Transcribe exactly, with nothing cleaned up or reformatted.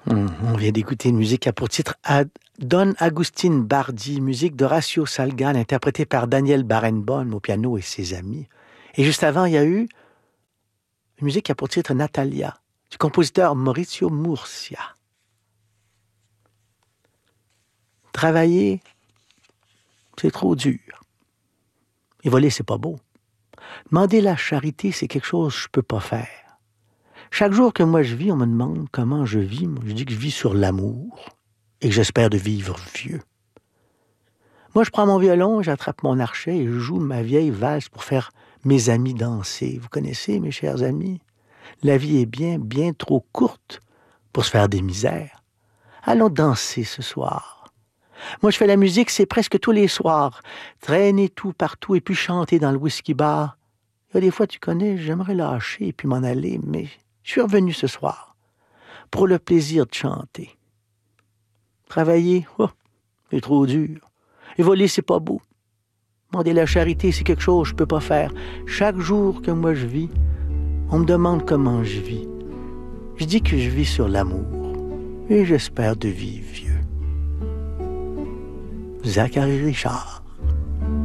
Hum, on vient d'écouter une musique qui a pour titre Ad- Don Agustin Bardi, musique d'Horacio Salgan, interprétée par Daniel Barenboim au piano et ses amis. Et juste avant, il y a eu une musique qui a pour titre Natalia, du compositeur Maurizio Murcia. Travailler, c'est trop dur. Et voler, c'est pas beau. Demander la charité, c'est quelque chose que je peux pas faire. Chaque jour que moi je vis, on me demande comment je vis. Moi, je dis que je vis sur l'amour et que j'espère de vivre vieux. Moi, je prends mon violon, j'attrape mon archet et je joue ma vieille valse pour faire mes amis danser. Vous connaissez, mes chers amis? La vie est bien, bien trop courte pour se faire des misères. Allons danser ce soir. Moi, je fais la musique, c'est presque tous les soirs. Traîner tout partout et puis chanter dans le whisky bar. Il y a des fois, tu connais, j'aimerais lâcher et puis m'en aller, mais je suis revenu ce soir pour le plaisir de chanter. Travailler, oh, c'est trop dur. Et voler, c'est pas beau. Demander la charité, c'est quelque chose que je peux pas faire. Chaque jour que moi je vis, on me demande comment je vis. Je dis que je vis sur l'amour et j'espère de vivre vieux. Zachary Richard.